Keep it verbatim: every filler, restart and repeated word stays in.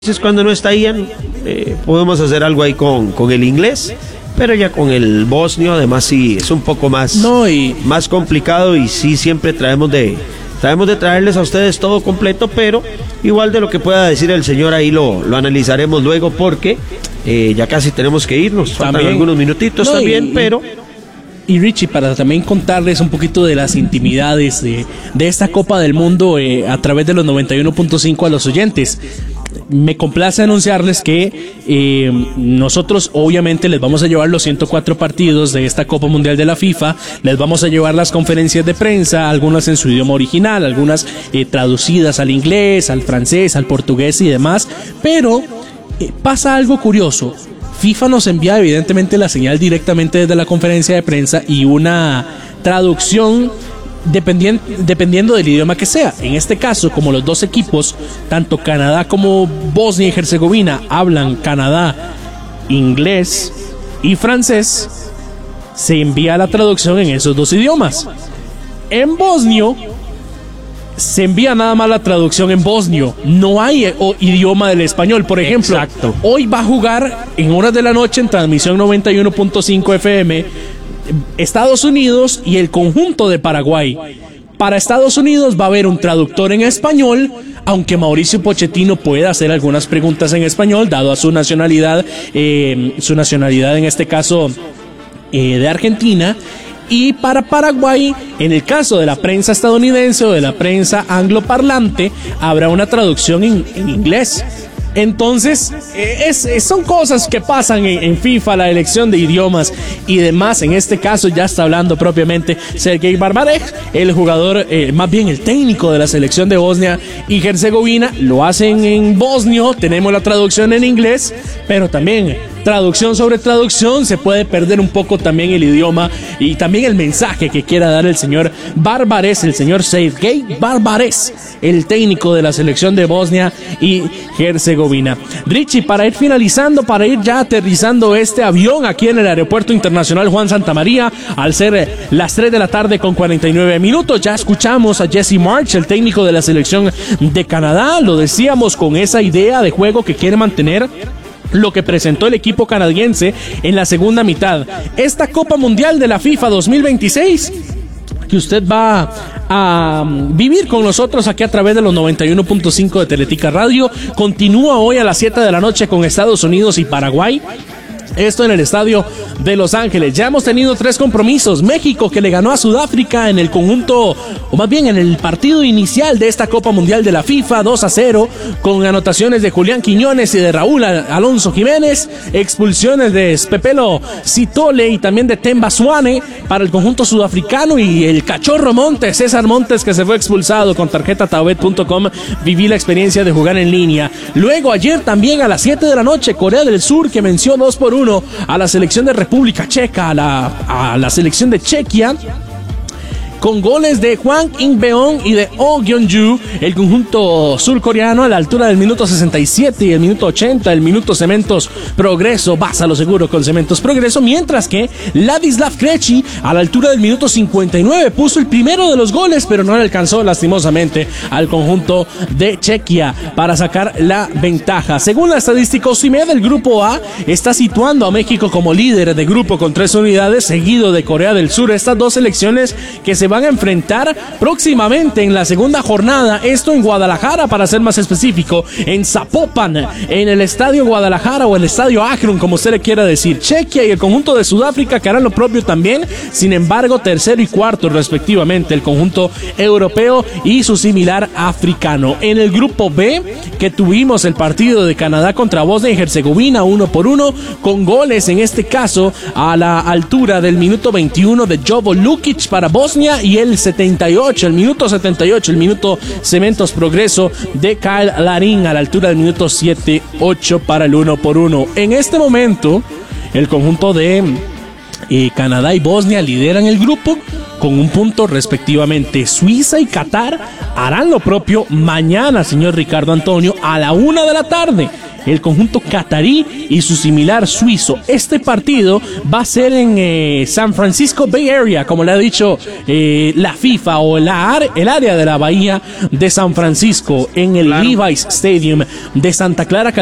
veces cuando no está Ian, eh, podemos hacer algo ahí con, con el inglés, pero ya con el bosnio además sí es un poco más, no, y... más complicado, y sí siempre traemos de traemos de traerles a ustedes todo completo, pero igual de lo que pueda decir el señor ahí lo, lo analizaremos luego, porque eh, ya casi tenemos que irnos, faltan también, algunos minutitos no, también, y, pero... Y Richie, para también contarles un poquito de las intimidades de, de esta Copa del Mundo eh, a través de los noventa y uno punto cinco a los oyentes. Me complace anunciarles que eh, nosotros obviamente les vamos a llevar los ciento cuatro partidos de esta Copa Mundial de la FIFA, les vamos a llevar las conferencias de prensa, algunas en su idioma original, algunas eh, traducidas al inglés, al francés, al portugués y demás, pero eh, pasa algo curioso. FIFA nos envía evidentemente la señal directamente desde la conferencia de prensa y una traducción dependiendo, dependiendo del idioma que sea. En este caso, como los dos equipos, tanto Canadá como Bosnia y Herzegovina, hablan Canadá, inglés y francés, se envía la traducción en esos dos idiomas. En bosnio se envía nada más la traducción en bosnio, no hay eh, o, idioma del español. Por ejemplo, exacto, hoy va a jugar en horas de la noche en transmisión noventa y uno punto cinco F M Estados Unidos y el conjunto de Paraguay. Para Estados Unidos va a haber un traductor en español, aunque Mauricio Pochettino puede hacer algunas preguntas en español, dado a su nacionalidad, eh, su nacionalidad en este caso eh, de Argentina. Y para Paraguay, en el caso de la prensa estadounidense o de la prensa angloparlante, habrá una traducción en, en inglés. Entonces, es, es, son cosas que pasan en, en FIFA, la elección de idiomas y demás. En este caso ya está hablando propiamente Sergej Barbarech, el jugador, eh, más bien el técnico de la selección de Bosnia y Herzegovina. Lo hacen en bosnio, tenemos la traducción en inglés, pero también traducción sobre traducción, se puede perder un poco también el idioma y también el mensaje que quiera dar el señor Barbarech, el señor Sergej Barbarech, el técnico de la selección de Bosnia y Herzegovina. Richie, para ir finalizando, para ir ya aterrizando este avión aquí en el Aeropuerto Internacional Juan Santamaría, al ser las tres de la tarde con cuarenta y nueve minutos, ya escuchamos a Jesse Marsch, el técnico de la selección de Canadá. Lo decíamos, con esa idea de juego que quiere mantener lo que presentó el equipo canadiense en la segunda mitad. Esta Copa Mundial de la FIFA dos mil veintiséis, que usted va a vivir con nosotros aquí a través de los noventa y uno punto cinco de Teletica Radio, continúa hoy a las siete de la noche con Estados Unidos y Paraguay. Esto en el estadio de Los Ángeles. Ya hemos tenido tres compromisos. México, que le ganó a Sudáfrica en el conjunto, o más bien en el partido inicial de esta Copa Mundial de la FIFA, dos a cero, con anotaciones de Julián Quiñones y de Raúl Alonso Jiménez, expulsiones de Pepelo Citole y también de Temba Suane para el conjunto sudafricano, y el Cachorro Montes, César Montes, que se fue expulsado. Con tarjeta taobet punto com viví la experiencia de jugar en línea. Luego, ayer también a las siete de la noche, Corea del Sur, que venció dos por uno a la selección de República Checa, a la, a la selección de Chequia, con goles de Hwang In-beon y de Oh Gyeong-ju. El conjunto surcoreano a la altura del minuto sesenta y siete y el minuto ochenta, el minuto Cementos Progreso, vas a lo seguro con Cementos Progreso, mientras que Ladislav Krejci a la altura del minuto cincuenta y nueve puso el primero de los goles, pero no le alcanzó lastimosamente al conjunto de Chequia para sacar la ventaja. Según la estadística Osimhen, del grupo A está situando a México como líder de grupo con tres unidades, seguido de Corea del Sur. Estas dos selecciones que se van a enfrentar próximamente en la segunda jornada, esto en Guadalajara, para ser más específico, en Zapopan, en el Estadio Guadalajara o el Estadio Akron, como usted le quiera decir. Chequia y el conjunto de Sudáfrica que harán lo propio también, sin embargo tercero y cuarto respectivamente el conjunto europeo y su similar africano. En el grupo B, que tuvimos el partido de Canadá contra Bosnia y Herzegovina, uno por uno, con goles en este caso a la altura del minuto veintiuno de Jovo Lukic para Bosnia, y el setenta y ocho, el minuto setenta y ocho, el minuto Cementos Progreso de Kyle Larin a la altura del minuto siete ocho para el uno por uno. En este momento, el conjunto de eh, Canadá y Bosnia lideran el grupo con un punto respectivamente. Suiza y Qatar harán lo propio mañana, señor Ricardo Antonio, a la una de la tarde. el conjunto catarí y su similar suizo. Este partido va a ser en eh, San Francisco Bay Area, como le ha dicho eh, la FIFA, o la ar- el área de la bahía de San Francisco, en el Claro. Levi's Stadium de Santa Clara, California.